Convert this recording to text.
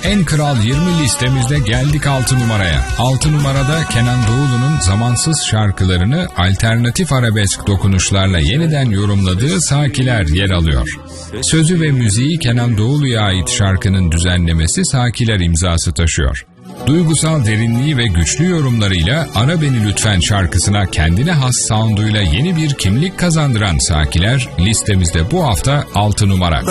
En Kral 20 listemizde geldik 6 numaraya. 6 numarada Kenan Doğulu'nun zamansız şarkılarını alternatif arabesk dokunuşlarla yeniden yorumladığı Sakiler yer alıyor. Sözü ve müziği Kenan Doğulu'ya ait şarkının düzenlemesi Sakiler imzası taşıyor. Duygusal derinliği ve güçlü yorumlarıyla Ara Beni Lütfen şarkısına kendine has sound'uyla yeni bir kimlik kazandıran Sakiler listemizde bu hafta 6 numara.